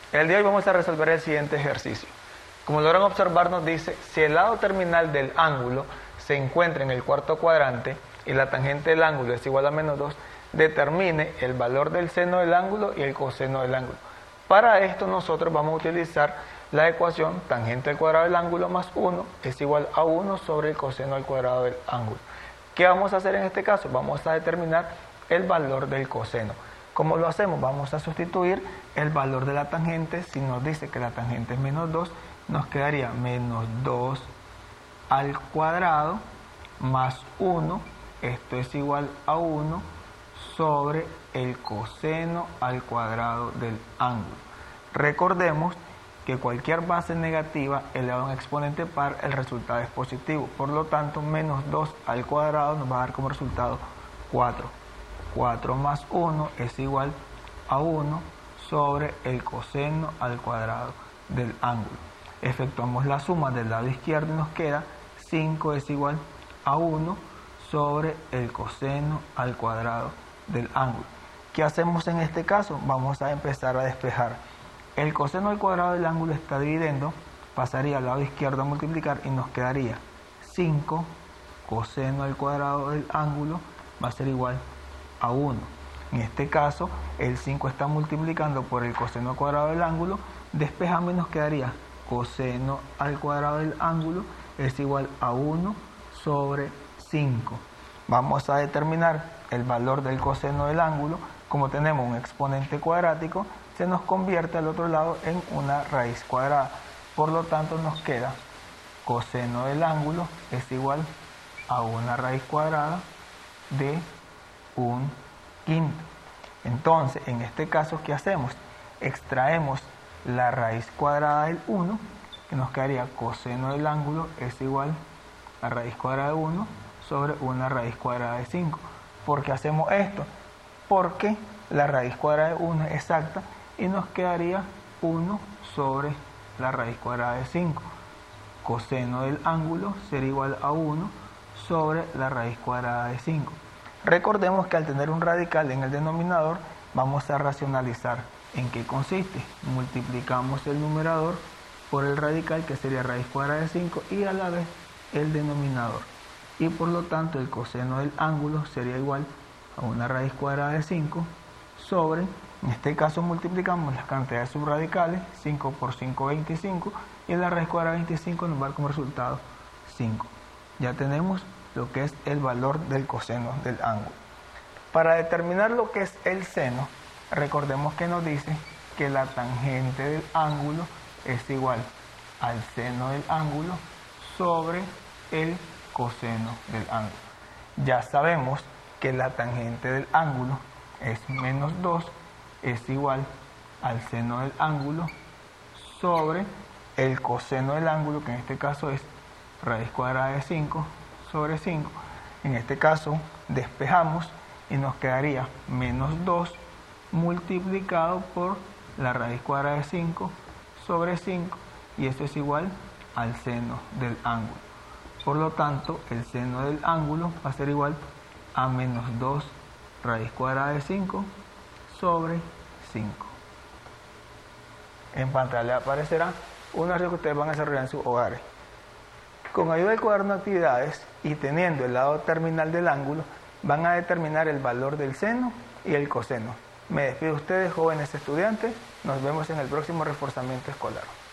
El día de hoy vamos a resolver el siguiente ejercicio. Como logran observar, nos dice, si el lado terminal del ángulo se encuentra en el cuarto cuadrante y la tangente del ángulo es igual a -2, determine el valor del seno del ángulo y el coseno del ángulo. Para esto nosotros vamos a utilizar la ecuación tangente al cuadrado del ángulo más 1 es igual a 1 sobre el coseno al cuadrado del ángulo. ¿Qué vamos a hacer en este caso? Vamos a determinar el valor del coseno. ¿Cómo lo hacemos? Vamos a sustituir el valor de la tangente. Si nos dice que la tangente es -2, nos quedaría -2 al cuadrado más 1, esto es igual a 1 sobre el coseno al cuadrado del ángulo. Recordemos que cualquier base negativa elevada a un exponente par, el resultado es positivo. Por lo tanto, -2 al cuadrado nos va a dar como resultado 4. 4 más 1 es igual a 1 sobre el coseno al cuadrado del ángulo. Efectuamos la suma del lado izquierdo y nos queda 5 es igual a 1 sobre el coseno al cuadrado del ángulo. ¿Qué hacemos en este caso? Vamos a empezar a despejar. El coseno al cuadrado del ángulo está dividiendo, pasaría al lado izquierdo a multiplicar y nos quedaría 5 coseno al cuadrado del ángulo va a ser igual a 1. En este caso, el 5 está multiplicando por el coseno al cuadrado del ángulo, despejamos y nos quedaría coseno al cuadrado del ángulo es igual a 1 sobre 5. Vamos a determinar el valor del coseno del ángulo. Como tenemos un exponente cuadrático, se nos convierte al otro lado en una raíz cuadrada. Por lo tanto, nos queda coseno del ángulo es igual a una raíz cuadrada de 1/5. Entonces, en este caso, ¿qué hacemos? Extraemos la raíz cuadrada del 1, que nos quedaría coseno del ángulo es igual a raíz cuadrada de 1 sobre una raíz cuadrada de 5. ¿Por qué hacemos esto? Porque la raíz cuadrada de 1 es exacta y nos quedaría 1 sobre la raíz cuadrada de 5. Coseno del ángulo sería igual a 1 sobre la raíz cuadrada de 5. Recordemos que al tener un radical en el denominador, vamos a racionalizar. ¿En qué consiste? Multiplicamos el numerador por el radical, que sería raíz cuadrada de 5, y a la vez el denominador. Y por lo tanto, el coseno del ángulo sería igual a una raíz cuadrada de 5 sobre, en este caso multiplicamos las cantidades subradicales, 5 por 5, 25, y la raíz cuadrada de 25 nos va a dar como resultado 5. Ya tenemos lo que es el valor del coseno del ángulo. Para determinar lo que es el seno, recordemos que nos dice que la tangente del ángulo es igual al seno del ángulo sobre el coseno del ángulo. Ya sabemos que la tangente del ángulo es -2, es igual al seno del ángulo sobre el coseno del ángulo, que en este caso es raíz cuadrada de 5 sobre 5. En este caso despejamos y nos quedaría -2 multiplicado por la raíz cuadrada de 5 sobre 5, y eso es igual al seno del ángulo. Por lo tanto, el seno del ángulo va a ser igual a -2 raíz cuadrada de 5 sobre 5. En pantalla aparecerá un ejercicio que ustedes van a desarrollar en sus hogares. Con ayuda del cuaderno de actividades y teniendo el lado terminal del ángulo, van a determinar el valor del seno y el coseno. Me despido de ustedes, jóvenes estudiantes. Nos vemos en el próximo reforzamiento escolar.